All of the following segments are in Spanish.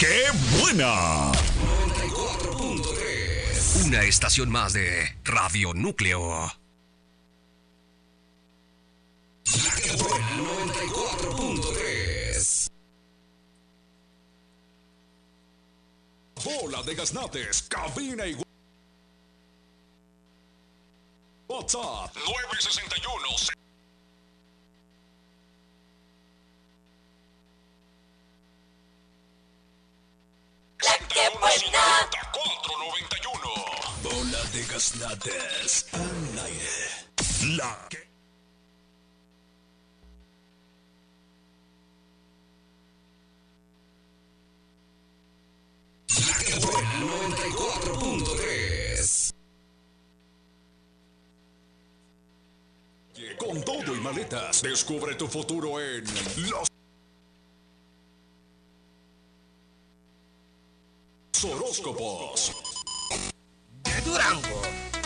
¡Qué buena! 94.3. Una estación más de Radio Núcleo. ¡Qué buena! 94.3. Bola de gaznates, cabina y WhatsApp 961. ¡Qué buena! 491. Bola de gaznates al aire. La que... ¡Qué buena! 94.3. Con todo y maletas, descubre tu futuro en los horóscopos De Durango.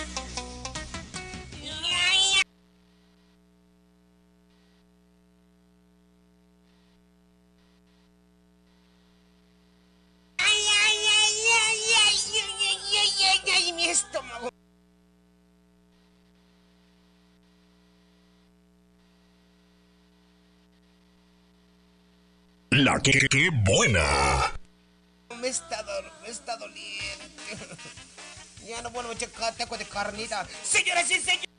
Ay, mi estómago. La que qué buena. Me está doliendo. Ya no vuelvo a checar taco de carnita. Señoras y señores.